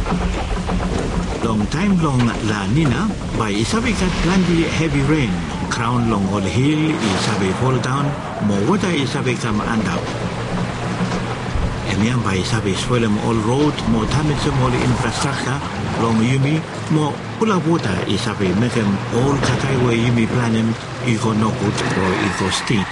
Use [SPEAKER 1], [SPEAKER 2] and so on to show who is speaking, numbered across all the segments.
[SPEAKER 1] Long time long La Nina, by isabi kat plenty heavy rain. Crown long all hill isabi fall down, more water isabi come and up. Emian by isabi spoil all road, more damage all infrastructure, long yumi, more full of water isabi make them all kakai where yumi plan them, ego no good or ego steep.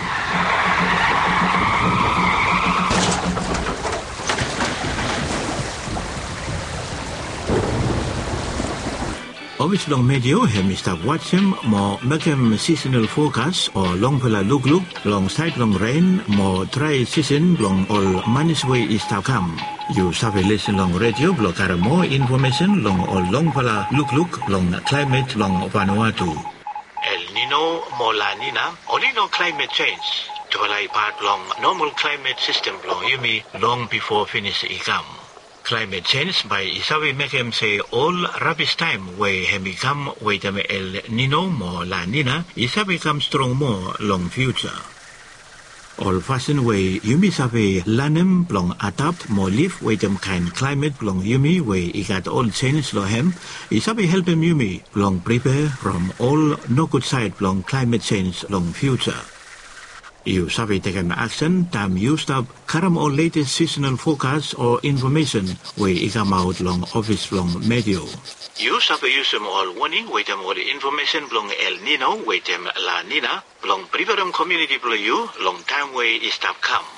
[SPEAKER 1] Obviously long medio hem stop watch him more make him seasonal forecast or long pela look long side long rain more dry season long all manage way is to come. You sabi listen long radio block more information long all long pela look long climate long Vanuatu. El Nino more La Nina only no climate change. To part long normal climate system long yumi long before finish ikam. Climate change by isabi make him say all rubbish time where he become wait El Nino more La Nina isabi come strong more long future. All fashion way yumi sabi lanem long adapt more live wait kind climate long yumi way he got all change lo hem isabi help him yumi long prepare from all no good side long climate change long future. You sabi take an action, time used up karam or latest seasonal forecast or information where it come out long office long medio. You sabi use them all warning, wait them all the information long El Nino, wait them La Nina, long prepare community below you, long time way is stop come.